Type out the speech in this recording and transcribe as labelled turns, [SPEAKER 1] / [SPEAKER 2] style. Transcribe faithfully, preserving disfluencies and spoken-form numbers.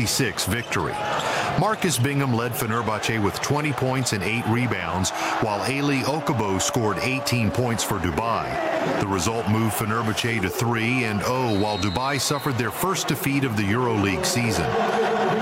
[SPEAKER 1] sixty-six victory. Marcus Bingham led Fenerbahce with twenty points and eight rebounds, while Ali Okubo scored eighteen points for Dubai. The result moved Fenerbahce to three and oh, while Dubai suffered their first defeat of the EuroLeague season.